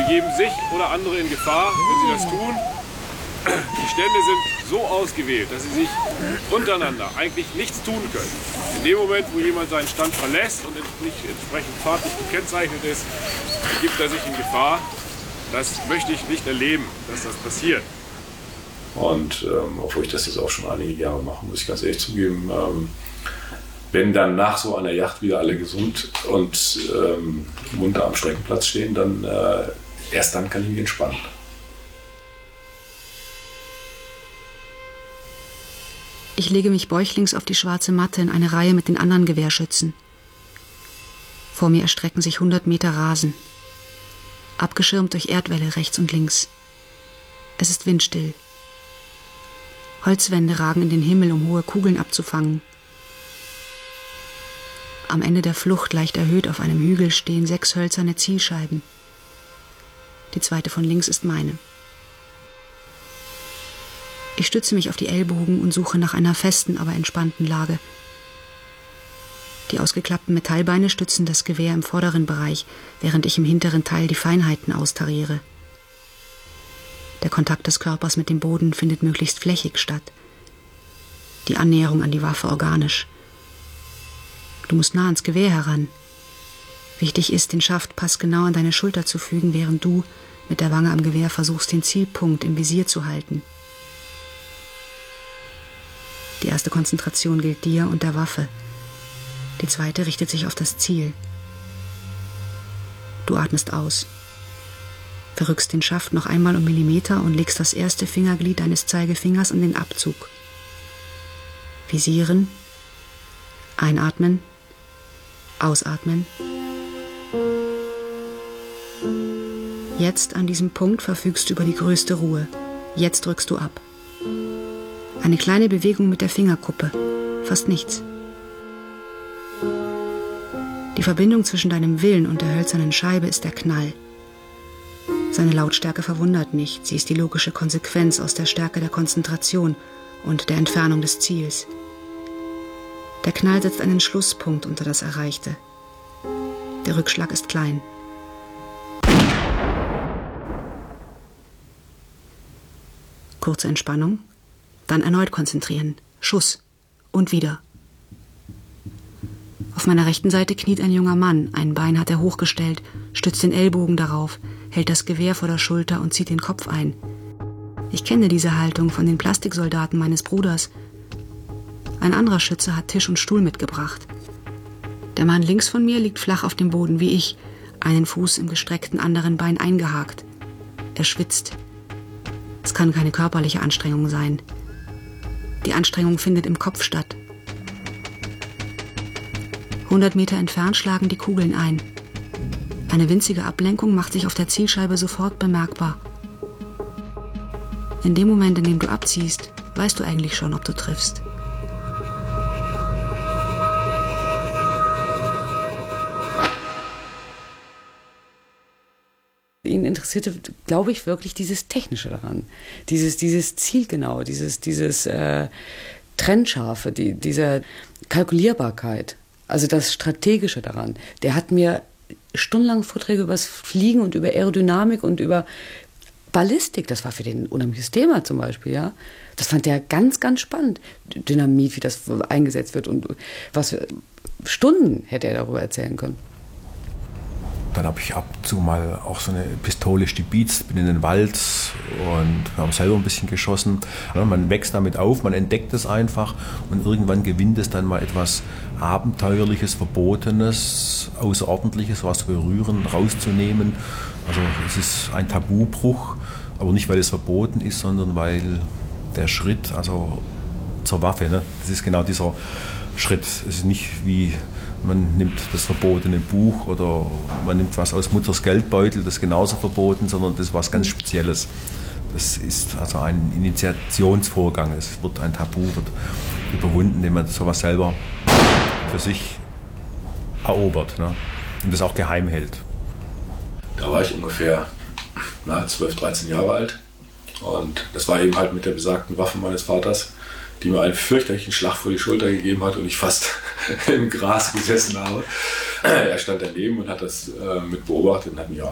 begeben sich oder andere in Gefahr, wenn sie das tun. Die Stände sind so ausgewählt, dass sie sich untereinander eigentlich nichts tun können. In dem Moment, wo jemand seinen Stand verlässt und nicht entsprechend farblich gekennzeichnet ist, begibt er sich in Gefahr. Das möchte ich nicht erleben, dass das passiert. Und obwohl ich das jetzt auch schon einige Jahre mache, muss ich ganz ehrlich zugeben, wenn dann nach so einer Yacht wieder alle gesund und munter am Streckenplatz stehen, dann erst dann kann ich mich entspannen. Ich lege mich bäuchlings auf die schwarze Matte in eine Reihe mit den anderen Gewehrschützen. Vor mir erstrecken sich 100 Meter Rasen, abgeschirmt durch Erdwälle rechts und links. Es ist windstill. Holzwände ragen in den Himmel, um hohe Kugeln abzufangen. Am Ende der Flucht, leicht erhöht auf einem Hügel, stehen 6 hölzerne Zielscheiben. Die zweite von links ist meine. Ich stütze mich auf die Ellbogen und suche nach einer festen, aber entspannten Lage. Die ausgeklappten Metallbeine stützen das Gewehr im vorderen Bereich, während ich im hinteren Teil die Feinheiten austariere. Der Kontakt des Körpers mit dem Boden findet möglichst flächig statt. Die Annäherung an die Waffe organisch. Du musst nah ans Gewehr heran. Wichtig ist, den Schaft passgenau an deine Schulter zu fügen, während du mit der Wange am Gewehr versuchst, den Zielpunkt im Visier zu halten. Die erste Konzentration gilt dir und der Waffe. Die zweite richtet sich auf das Ziel. Du atmest aus. Verrückst den Schaft noch einmal um Millimeter und legst das erste Fingerglied deines Zeigefingers an den Abzug. Visieren. Einatmen. Ausatmen. Jetzt an diesem Punkt verfügst du über die größte Ruhe. Jetzt drückst du ab. Eine kleine Bewegung mit der Fingerkuppe. Fast nichts. Die Verbindung zwischen deinem Willen und der hölzernen Scheibe ist der Knall. Seine Lautstärke verwundert nicht. Sie ist die logische Konsequenz aus der Stärke der Konzentration und der Entfernung des Ziels. Der Knall setzt einen Schlusspunkt unter das Erreichte. Der Rückschlag ist klein. Kurze Entspannung. Dann erneut konzentrieren. Schuss. Und wieder. Auf meiner rechten Seite kniet ein junger Mann. Ein Bein hat er hochgestellt, stützt den Ellbogen darauf, hält das Gewehr vor der Schulter und zieht den Kopf ein. Ich kenne diese Haltung von den Plastiksoldaten meines Bruders. Ein anderer Schütze hat Tisch und Stuhl mitgebracht. Der Mann links von mir liegt flach auf dem Boden wie ich, einen Fuß im gestreckten anderen Bein eingehakt. Er schwitzt. Es kann keine körperliche Anstrengung sein. Die Anstrengung findet im Kopf statt. 100 Meter entfernt schlagen die Kugeln ein. Eine winzige Ablenkung macht sich auf der Zielscheibe sofort bemerkbar. In dem Moment, in dem du abziehst, weißt du eigentlich schon, ob du triffst. Ihn interessierte, glaube ich, wirklich dieses Technische daran. Dieses Zielgenau, dieses Trennscharfe, diese Kalkulierbarkeit. Also das Strategische daran. Der hat mir stundenlang Vorträge über das Fliegen und über Aerodynamik und über Ballistik, das war für den ein unheimliches Thema zum Beispiel, ja. Das fand er ganz, ganz spannend. Dynamit, wie das eingesetzt wird und was für Stunden hätte er darüber erzählen können. Dann habe ich ab und zu mal auch so eine Pistole stibitzt, bin in den Wald und wir haben selber ein bisschen geschossen. Ja, man wächst damit auf, man entdeckt es einfach und irgendwann gewinnt es dann mal etwas Abenteuerliches, Verbotenes, Außerordentliches, was zu berühren, rauszunehmen. Also es ist ein Tabubruch, aber nicht, weil es verboten ist, sondern weil der Schritt, also zur Waffe, ne, das ist genau dieser Schritt. Es ist nicht wie man nimmt das verbotene Buch oder man nimmt was aus Mutters Geldbeutel, das ist genauso verboten, sondern das ist was ganz Spezielles. Das ist also ein Initiationsvorgang. Es wird ein Tabu, wird überwunden, indem man sowas selber für sich erobert, ne? Und das auch geheim hält. Da war ich ungefähr 12, 13 Jahre alt und das war eben halt mit der besagten Waffe meines Vaters, die mir einen fürchterlichen Schlag vor die Schulter gegeben hat und ich fast im Gras gesessen habe. Er stand daneben und hat das mit beobachtet und hat mich auch